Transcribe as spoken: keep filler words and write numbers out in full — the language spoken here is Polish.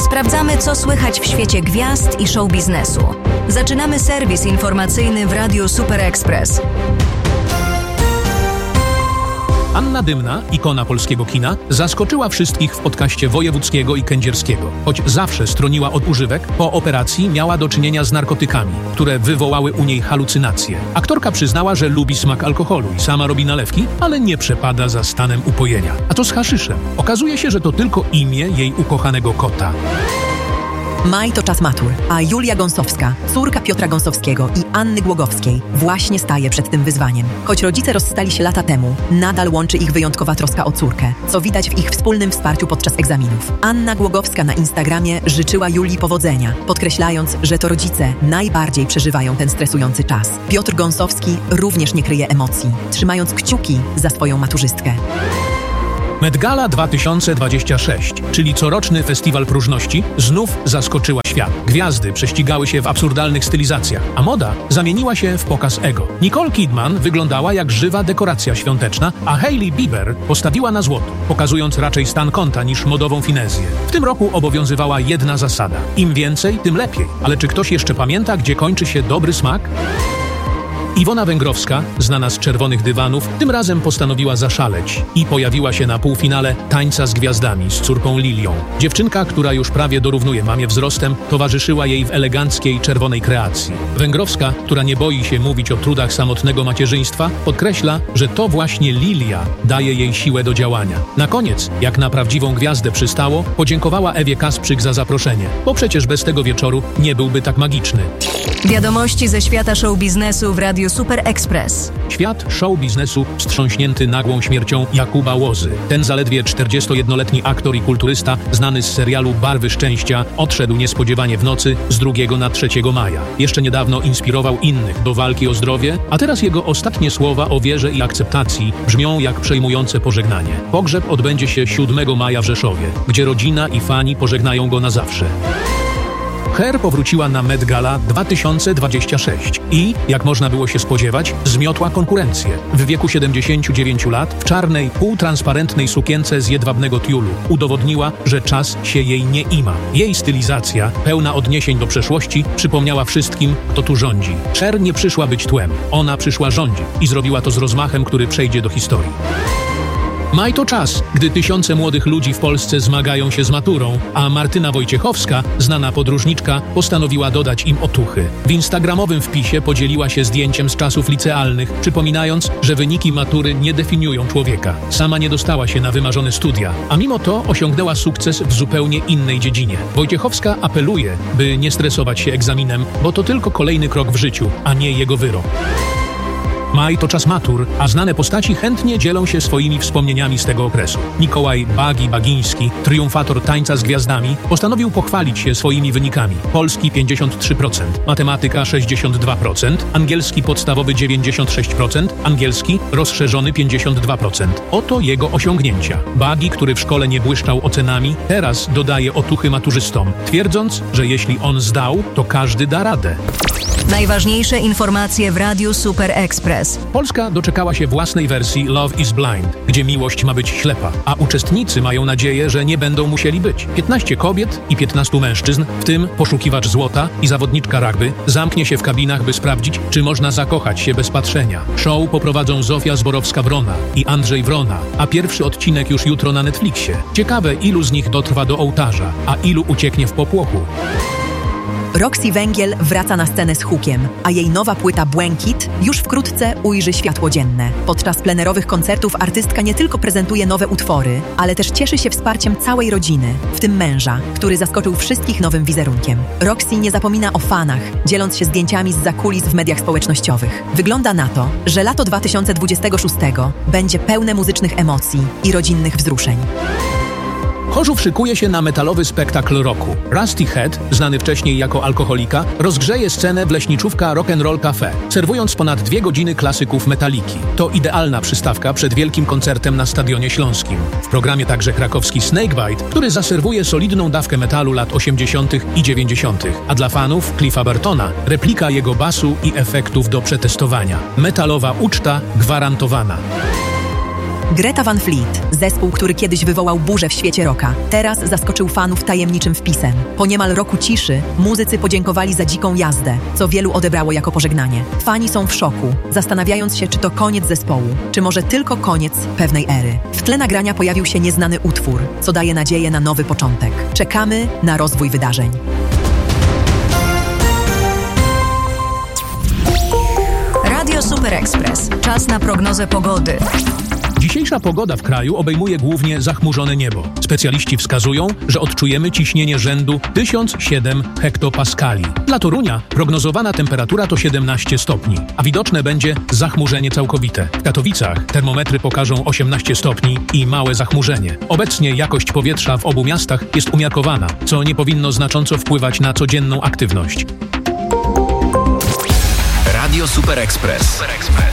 Sprawdzamy, co słychać w świecie gwiazd i show biznesu. Zaczynamy serwis informacyjny w Radiu Super Express. Anna Dymna, ikona polskiego kina, zaskoczyła wszystkich w podcaście Wojewódzkiego i Kędzierskiego. Choć zawsze stroniła od używek, po operacji miała do czynienia z narkotykami, które wywołały u niej halucynacje. Aktorka przyznała, że lubi smak alkoholu i sama robi nalewki, ale nie przepada za stanem upojenia. A to z haszyszem. Okazuje się, że to tylko imię jej ukochanego kota. Maj to czas matur, a Julia Gąsowska, córka Piotra Gąsowskiego i Anny Głogowskiej, właśnie staje przed tym wyzwaniem. Choć rodzice rozstali się lata temu, nadal łączy ich wyjątkowa troska o córkę, co widać w ich wspólnym wsparciu podczas egzaminów. Anna Głogowska na Instagramie życzyła Julii powodzenia, podkreślając, że to rodzice najbardziej przeżywają ten stresujący czas. Piotr Gąsowski również nie kryje emocji, trzymając kciuki za swoją maturzystkę. Met Gala dwa tysiące dwudziesty szósty, czyli coroczny festiwal próżności, znów zaskoczyła świat. Gwiazdy prześcigały się w absurdalnych stylizacjach, a moda zamieniła się w pokaz ego. Nicole Kidman wyglądała jak żywa dekoracja świąteczna, a Hailey Bieber postawiła na złoto, pokazując raczej stan konta niż modową finezję. W tym roku obowiązywała jedna zasada. Im więcej, tym lepiej. Ale czy ktoś jeszcze pamięta, gdzie kończy się dobry smak? Iwona Węgrowska, znana z czerwonych dywanów, tym razem postanowiła zaszaleć i pojawiła się na półfinale Tańca z Gwiazdami z córką Lilią. Dziewczynka, która już prawie dorównuje mamie wzrostem, towarzyszyła jej w eleganckiej czerwonej kreacji. Węgrowska, która nie boi się mówić o trudach samotnego macierzyństwa, podkreśla, że to właśnie Lilia daje jej siłę do działania. Na koniec, jak na prawdziwą gwiazdę przystało, podziękowała Ewie Kasprzyk za zaproszenie, bo przecież bez tego wieczoru nie byłby tak magiczny. Wiadomości ze świata show biznesu w Radiu Super Express. Świat show biznesu wstrząśnięty nagłą śmiercią Jakuba Łozy. Ten zaledwie czterdziestojednoletni aktor i kulturysta, znany z serialu Barwy Szczęścia, odszedł niespodziewanie w nocy z drugiego na trzeciego maja. Jeszcze niedawno inspirował innych do walki o zdrowie, a teraz jego ostatnie słowa o wierze i akceptacji brzmią jak przejmujące pożegnanie. Pogrzeb odbędzie się siódmego maja w Rzeszowie, gdzie rodzina i fani pożegnają go na zawsze. Cher powróciła na Met Gala dwa tysiące dwudziesty szósty i, jak można było się spodziewać, zmiotła konkurencję. W wieku siedemdziesięciu dziewięciu lat w czarnej, półtransparentnej sukience z jedwabnego tiulu udowodniła, że czas się jej nie ima. Jej stylizacja, pełna odniesień do przeszłości, przypomniała wszystkim, kto tu rządzi. Cher nie przyszła być tłem, ona przyszła rządzić i zrobiła to z rozmachem, który przejdzie do historii. Maj to czas, gdy tysiące młodych ludzi w Polsce zmagają się z maturą, a Martyna Wojciechowska, znana podróżniczka, postanowiła dodać im otuchy. W instagramowym wpisie podzieliła się zdjęciem z czasów licealnych, przypominając, że wyniki matury nie definiują człowieka. Sama nie dostała się na wymarzone studia, a mimo to osiągnęła sukces w zupełnie innej dziedzinie. Wojciechowska apeluje, by nie stresować się egzaminem, bo to tylko kolejny krok w życiu, a nie jego wyrok. Maj to czas matur, a znane postaci chętnie dzielą się swoimi wspomnieniami z tego okresu. Mikołaj Bagi Bagiński, triumfator Tańca z Gwiazdami, postanowił pochwalić się swoimi wynikami. Polski pięćdziesiąt trzy procent, matematyka sześćdziesiąt dwa procent, angielski podstawowy dziewięćdziesiąt sześć procent, angielski rozszerzony pięćdziesiąt dwa procent. Oto jego osiągnięcia. Bagi, który w szkole nie błyszczał ocenami, teraz dodaje otuchy maturzystom, twierdząc, że jeśli on zdał, to każdy da radę. Najważniejsze informacje w Radiu Super Express. Polska doczekała się własnej wersji Love is Blind, gdzie miłość ma być ślepa, a uczestnicy mają nadzieję, że nie będą musieli być. piętnaście kobiet i piętnastu mężczyzn, w tym poszukiwacz złota i zawodniczka rugby, zamknie się w kabinach, by sprawdzić, czy można zakochać się bez patrzenia. Show poprowadzą Zofia Zborowska-Wrona i Andrzej Wrona, a pierwszy odcinek już jutro na Netflixie. Ciekawe, ilu z nich dotrwa do ołtarza, a ilu ucieknie w popłochu. Roxy Węgiel wraca na scenę z hukiem, a jej nowa płyta Błękit już wkrótce ujrzy światło dzienne. Podczas plenerowych koncertów artystka nie tylko prezentuje nowe utwory, ale też cieszy się wsparciem całej rodziny, w tym męża, który zaskoczył wszystkich nowym wizerunkiem. Roxy nie zapomina o fanach, dzieląc się zdjęciami z zakulis w mediach społecznościowych. Wygląda na to, że lato dwa tysiące dwudziestego szóstego będzie pełne muzycznych emocji i rodzinnych wzruszeń. Chorzów szykuje się na metalowy spektakl roku. Rusty Head, znany wcześniej jako alkoholika, rozgrzeje scenę w leśniczówka Rock'n'Roll Cafe, serwując ponad dwie godziny klasyków metaliki. To idealna przystawka przed wielkim koncertem na Stadionie Śląskim. W programie także krakowski Snakebite, który zaserwuje solidną dawkę metalu lat osiemdziesiątych i dziewięćdziesiątych, a dla fanów Cliffa Burtona replika jego basu i efektów do przetestowania. Metalowa uczta gwarantowana. Greta Van Fleet, zespół, który kiedyś wywołał burzę w świecie rocka, teraz zaskoczył fanów tajemniczym wpisem. Po niemal roku ciszy muzycy podziękowali za dziką jazdę, co wielu odebrało jako pożegnanie. Fani są w szoku, zastanawiając się, czy to koniec zespołu, czy może tylko koniec pewnej ery. W tle nagrania pojawił się nieznany utwór, co daje nadzieję na nowy początek. Czekamy na rozwój wydarzeń. Radio Super Express. Czas na prognozę pogody. Dzisiejsza pogoda w kraju obejmuje głównie zachmurzone niebo. Specjaliści wskazują, że odczujemy ciśnienie rzędu tysiąc siedem hektopaskali. Dla Torunia prognozowana temperatura to siedemnaście stopni, a widoczne będzie zachmurzenie całkowite. W Katowicach termometry pokażą osiemnaście stopni i małe zachmurzenie. Obecnie jakość powietrza w obu miastach jest umiarkowana, co nie powinno znacząco wpływać na codzienną aktywność. Radio Super Express.